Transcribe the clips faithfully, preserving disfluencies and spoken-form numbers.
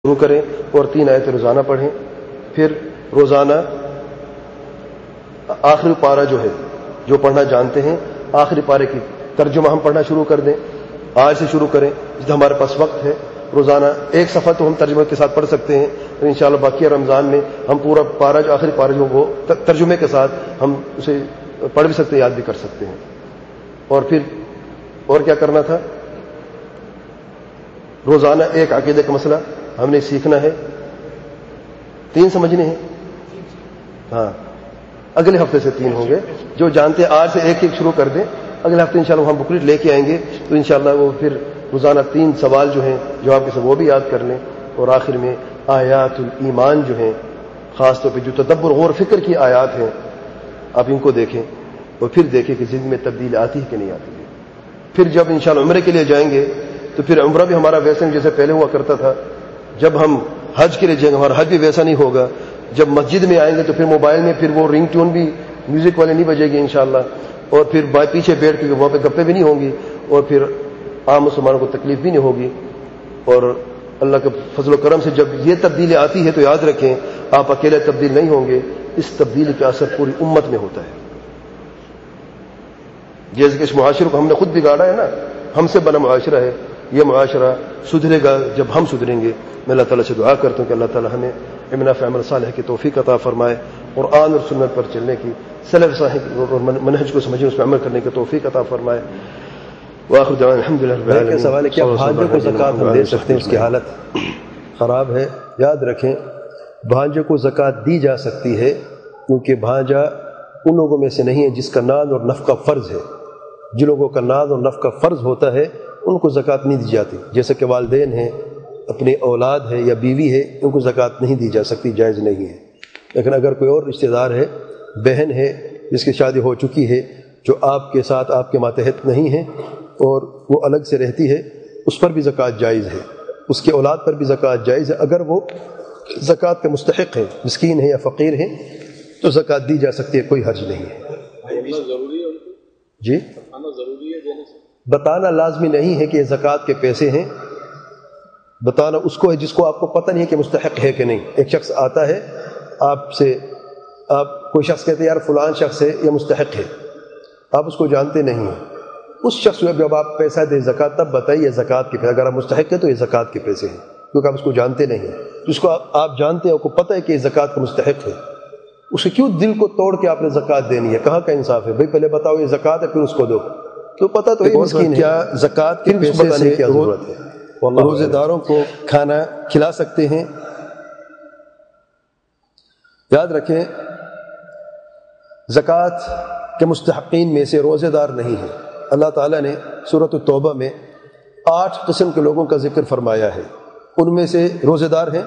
شروع کریں اور تین آیتیں روزانہ پڑھیں. پھر روزانہ آخری پارہ جو ہے جو پڑھنا جانتے ہیں آخری پارے کی ترجمہ ہم پڑھنا شروع کر دیں. آج سے شروع کریں جتنا ہمارے پاس وقت ہے. روزانہ ایک صفحہ تو ہم ترجمے کے ساتھ پڑھ سکتے ہیں. انشاءاللہ باقی رمضان میں ہم پورا پارہ جو آخری پارہ جو وہ ترجمے کے ساتھ ہم اسے پڑھ بھی سکتے ہیں, یاد بھی کر سکتے ہیں. اور پھر اور کیا کرنا تھا, روزانہ ایک عقیدے کا مسئلہ ہم نے سیکھنا ہے. تین سمجھنے ہیں, ہاں اگلے ہفتے سے تین ہوں گے. جو جانتے ہیں آج سے ایک ایک شروع کر دیں. اگلے ہفتے انشاءاللہ ہم بکلیٹ لے کے آئیں گے تو انشاءاللہ وہ پھر روزانہ تین سوال جو ہیں جواب کے سب وہ بھی یاد کر لیں. اور آخر میں آیات الایمان جو ہیں خاص طور پہ جو تدبر غور فکر کی آیات ہیں آپ ان کو دیکھیں اور پھر دیکھیں کہ زندگی میں تبدیلی آتی ہے کہ نہیں آتی ہے. پھر جب انشاءاللہ عمرے کے لیے جائیں گے تو پھر عمرہ بھی ہمارا ویسے جیسے پہلے ہوا کرتا تھا. جب ہم حج کے لیے جائیں گے ہمارا حج بھی ویسا نہیں ہوگا. جب مسجد میں آئیں گے تو پھر موبائل میں پھر وہ رنگ ٹیون بھی میوزک والے نہیں بجے گی انشاءاللہ. اور پھر پیچھے بیٹھ کے وہاں پہ گپے بھی نہیں ہوں گی اور پھر عام مسلمانوں کو تکلیف بھی نہیں ہوگی. اور اللہ کے فضل و کرم سے جب یہ تبدیلی آتی ہے تو یاد رکھیں آپ اکیلے تبدیل نہیں ہوں گے, اس تبدیلی کا اثر پوری امت میں ہوتا ہے. جیسے کہ اس معاشرے کو ہم نے خود بگاڑا ہے نا, ہم سے بنا معاشرہ ہے. یہ معاشرہ سدھرے گا جب ہم سدھریں گے. میں اللہ تعالیٰ سے دعا کرتا ہوں کہ اللہ تعالیٰ ہمیں امنا فی عمل صالح کی توفیق عطا فرمائے, قرآن اور سنت پر چلنے کی, سلف صالح اور منہج کو سمجھنے اس پر عمل کرنے کی توفیق عطا فرمائے. وآخر دعوانا الحمدللہ رب العالمین. سوال ہے کیا بھانجے کو زکوٰۃ ہم دے سکتے ہیں, اس کی حالت خراب ہے. یاد رکھیں بھانجے کو زکوٰۃ دی جا سکتی ہے کیونکہ بھانجا ان لوگوں میں سے نہیں ہے جس کا نان اور نفقہ فرض ہے. جن لوگوں کا نان اور نفقہ فرض ہوتا ہے ان کو زکوٰۃ نہیں دی جاتی. جیسے کہ والدین ہیں, اپنی اولاد ہے یا بیوی ہے, ان کو زکوٰۃ نہیں دی جا سکتی, جائز نہیں ہے. لیکن اگر کوئی اور رشتہ دار ہے, بہن ہے جس کی شادی ہو چکی ہے, جو آپ کے ساتھ آپ کے ماتحت نہیں ہے اور وہ الگ سے رہتی ہے, اس پر بھی زکوٰۃ جائز ہے. اس کے اولاد پر بھی زکوٰۃ جائز ہے. اگر وہ زکوٰۃ کے مستحق ہے, مسکین ہے یا فقیر ہے, تو زکوٰۃ دی جا سکتی ہے, کوئی حرج نہیں ہے. جی بتانا لازمی نہیں ہے کہ یہ زکوٰۃ کے پیسے ہیں. بتانا اس کو ہے جس کو آپ کو پتہ نہیں ہے کہ مستحق ہے کہ نہیں. ایک شخص آتا ہے آپ سے, آپ کوئی شخص کہتے ہیں یار فلان شخص ہے یہ مستحق ہے, آپ اس کو جانتے نہیں ہیں. اس شخص کو جب آپ پیسہ دیں زکوٰۃ تب بتائیے زکوٰۃ کے پیسے. اگر آپ مستحق ہے تو یہ زکوٰۃ کے پیسے ہیں, کیونکہ آپ اس کو جانتے نہیں ہیں. جس کو آپ جانتے ہیں, آپ کو پتہ ہے کہ یہ زکوٰۃ کا مستحق ہے, اسے کیوں دل کو توڑ کے آپ نے زکوٰۃ دینی ہے؟ کہاں کا انصاف ہے بھائی؟ پہلے بتاؤ یہ زکوٰۃ ہے پھر اس کو دو. تو پتہ تو مسکین ہے. کیا زکوٰۃ کے پیسے سے کیا ضرورت ہے؟ روزے داروں کو کھانا کھلا سکتے ہیں. یاد رکھیں زکوٰۃ کے مستحقین میں سے روزے دار نہیں ہیں. اللہ تعالیٰ نے سورۃ التوبہ میں آٹھ قسم کے لوگوں کا ذکر فرمایا ہے. ان میں سے روزے دار ہیں,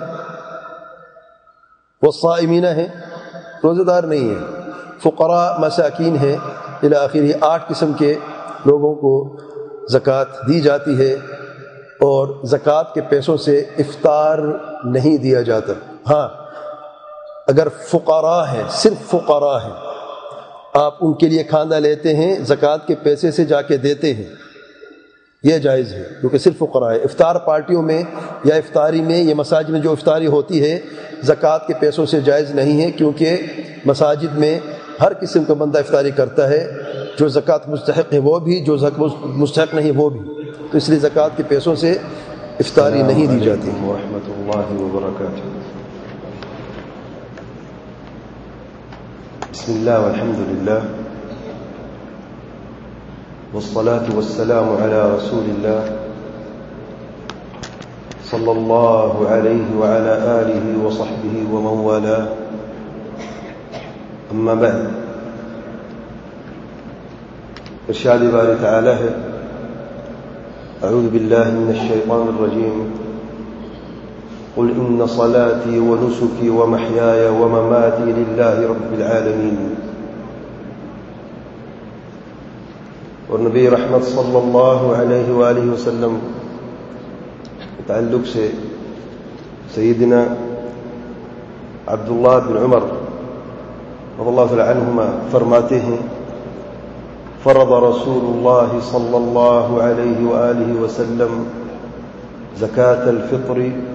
والصائمین ہیں, روزے دار نہیں ہیں, فقراء مساکین ہیں, الی آخر. آٹھ قسم کے لوگوں کو زکوٰۃ دی جاتی ہے. اور زکوٰۃ کے پیسوں سے افطار نہیں دیا جاتا. ہاں اگر فقراء ہیں, صرف فقراء ہیں, آپ ان کے لیے کھانا لیتے ہیں, زکوٰۃ کے پیسے سے جا کے دیتے ہیں, یہ جائز ہے کیونکہ صرف فقراء ہے. افطار پارٹیوں میں یا افطاری میں یا مساجد میں جو افطاری ہوتی ہے زکوٰۃ کے پیسوں سے جائز نہیں ہے, کیونکہ مساجد میں ہر قسم کا بندہ افطاری کرتا ہے, جو زکوٰۃ مستحق ہے وہ بھی, جو مستحق نہیں وہ بھی. تو اس لیے زکوٰۃ کے پیسوں سے افطاری نہیں دی جاتی. ورحمۃ اللہ وبرکاتہ. بسم اللہ والحمد للہ والصلاة والسلام على رسول اللہ صلی اللہ علیہ وعلى آلہ وصحبہ ومن والاه. اما بعد, ارشاد باری تعالی ہے اعوذ باللہ من الشیطان الرجیم قل ان صلاتي ونسكي ومحياي ومماتي لله رب العالمين. اور نبی رحمت صلی اللہ علیہ وآلہ وسلم تعلق سے سیدنا عبداللہ بن عمر رضی اللہ تعالی عنہما فرماتے ہیں فرض رسول اللہ صلی اللہ علیہ وآلہ وسلم زکاة الفطر